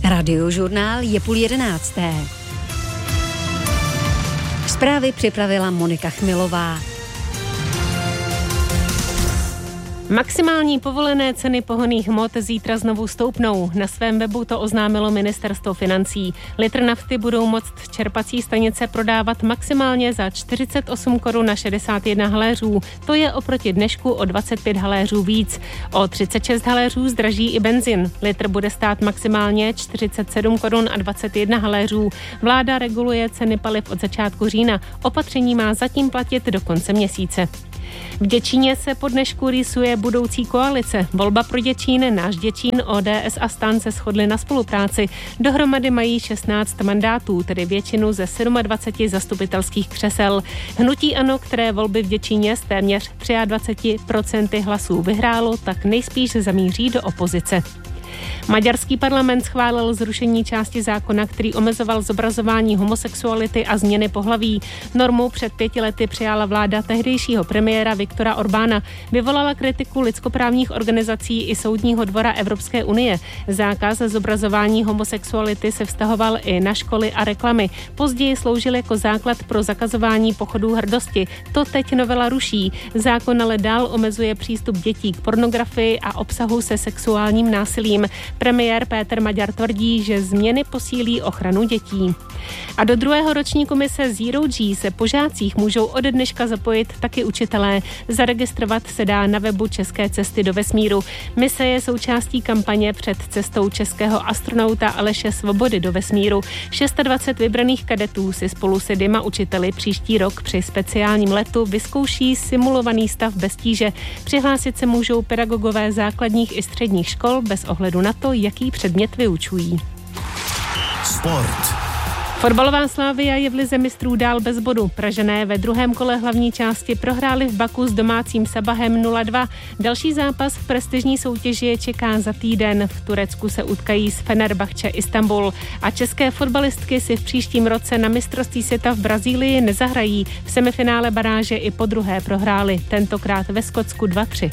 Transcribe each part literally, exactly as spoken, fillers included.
Radiožurnál je půl jedenácté. Zprávy připravila Monika Chmilová. Maximální povolené ceny pohonných hmot zítra znovu stoupnou. Na svém webu to oznámilo ministerstvo financí. Litr nafty budou moct čerpací stanice prodávat maximálně za čtyřicet osm korun a šedesát jedna haléřů. To je oproti dnešku o dvacet pět haléřů víc. O třicet šest haléřů zdraží i benzin. Litr bude stát maximálně čtyřicet sedm korun a dvacet jedna haléřů. Vláda reguluje ceny paliv od začátku října. Opatření má zatím platit do konce měsíce. V Děčíně se po dnešku rýsuje budoucí koalice. Volba pro Děčín, Náš Děčín, O D S a STAN se shodly na spolupráci. Dohromady mají šestnáct mandátů, tedy většinu ze dvaceti sedmi zastupitelských křesel. Hnutí ANO, které volby v Děčíně s téměř dvacet tři procent hlasů vyhrálo, tak nejspíš zamíří do opozice. Maďarský parlament schválil zrušení části zákona, který omezoval zobrazování homosexuality a změny pohlaví. Normu před pěti lety přijala vláda tehdejšího premiéra Viktora Orbána. Vyvolala kritiku lidskoprávních organizací i Soudního dvora Evropské unie. Zákaz zobrazování homosexuality se vztahoval i na školy a reklamy. Později sloužil jako základ pro zakazování pochodů hrdosti. To teď novela ruší. Zákon ale dál omezuje přístup dětí k pornografii a obsahu se sexuálním násilím. Premiér Péter Maďar tvrdí, že změny posílí ochranu dětí. A do druhého ročníku mise Zero G se po žácích můžou ode dneška zapojit taky učitelé. Zaregistrovat se dá na webu České cesty do vesmíru. Mise je součástí kampaně před cestou českého astronauta Aleše Svobody do vesmíru. dvacet šest vybraných kadetů si spolu se dvěma učiteli příští rok při speciálním letu vyzkouší simulovaný stav bez tíže. Přihlásit se můžou pedagogové základních i středních škol bez ohledu na to, jaký předmět vyučují. Sport. Fotbalová Slavia je v lize mistrů dál bez bodu. Pražané ve druhém kole hlavní části prohráli v Baku s domácím Sabahem nula dva. Další zápas v prestižní soutěži je čeká za týden. V Turecku se utkají s Fenerbahče Istanbul. A české fotbalistky si v příštím roce na mistrovství světa v Brazílii nezahrají. V semifinále baráže i po druhé prohráli. Tentokrát ve Skotsku dva tři.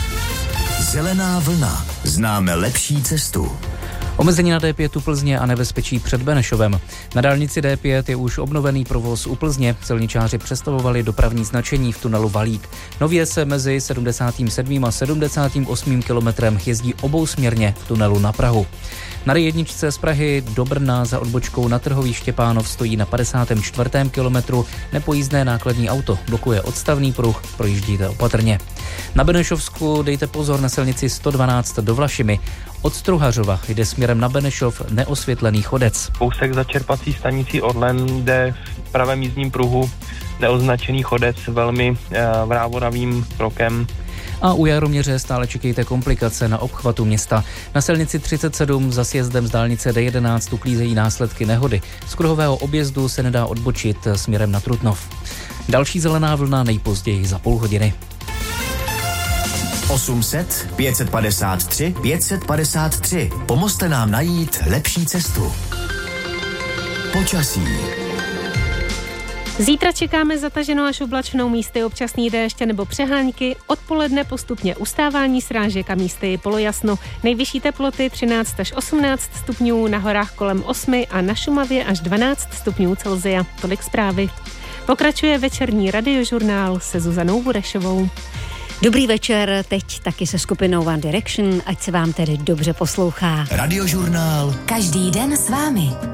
Zelená vlna. Známe lepší cestu. Omezení na D pět u Plzně a nebezpečí před Benešovem. Na dálnici D pět je už obnovený provoz u Plzně. Silničáři přestavovali dopravní značení v tunelu Valík. Nově se mezi sedmdesátým sedmým a sedmdesátým osmým kilometrem jezdí obousměrně v tunelu na Prahu. Na D jedna z Prahy do Brna za odbočkou na Trhový Štěpánov stojí na padesátém čtvrtém kilometru nepojízdné nákladní auto. Blokuje odstavný pruh, projíždíte opatrně. Na Benešovsku dejte pozor na silnici sto dvanáct do Vlašimi. Od Struhařova jde směrem na Benešov neosvětlený chodec. Kousek za čerpací stanicí Orlen jde v pravém jízdním pruhu neoznačený chodec velmi e, vrávoravým krokem. A u Jaroměře stále čekejte komplikace na obchvatu města. Na silnici třicet sedm za sjezdem z dálnice D jedenáct uklízejí následky nehody. Z kruhového objezdu se nedá odbočit směrem na Trutnov. Další zelená vlna nejpozději za půl hodiny. osm set, pět padesát tři, pět padesát tři. Pomozte nám najít lepší cestu. Počasí. Zítra čekáme zataženou až oblačnou, místy občasný déšť nebo přehánky. Odpoledne postupně ustávání srážek a místy polojasno. Nejvyšší teploty třináct až osmnáct stupňů, na horách kolem osm a na Šumavě až dvanáct stupňů Celsia. Tolik zprávy. Pokračuje večerní radiožurnál se Zuzanou Burešovou. Dobrý večer, teď taky se skupinou One Direction, ať se vám tedy dobře poslouchá. Radiožurnál. Každý den s vámi.